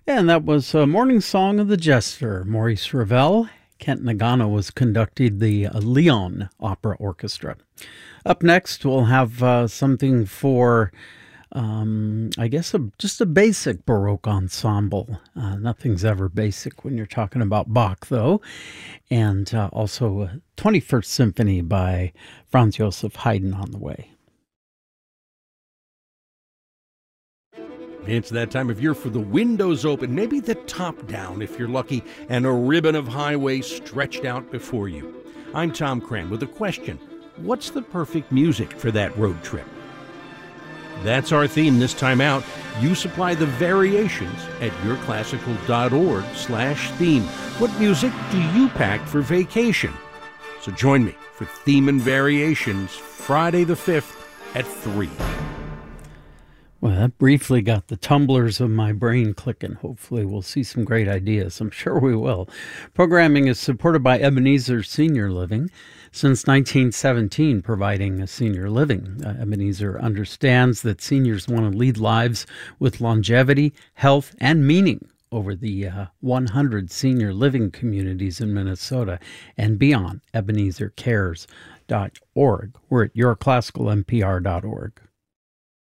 And that was Morning Song of the Jester, Maurice Ravel. Kent Nagano was conducting the Lyon Opera Orchestra. Up next, we'll have something for, I guess, just a basic Baroque ensemble. Nothing's ever basic when you're talking about Bach, though. And also a 21st Symphony by Franz Joseph Haydn on the way. It's that time of year for the windows open, maybe the top down if you're lucky, and a ribbon of highway stretched out before you. I'm Tom Cran with a question. What's the perfect music for that road trip? That's our theme this time out. You supply the variations at yourclassical.org/theme. What music do you pack for vacation? So join me for Theme and Variations Friday the 5th at 3. Well, that briefly got the tumblers of my brain clicking. Hopefully we'll see some great ideas. I'm sure we will. Programming is supported by Ebenezer Senior Living. Since 1917, providing a senior living. Ebenezer understands that seniors want to lead lives with longevity, health, and meaning over the 100 senior living communities in Minnesota and beyond. EbenezerCares.org. We're at yourclassicalmpr.org.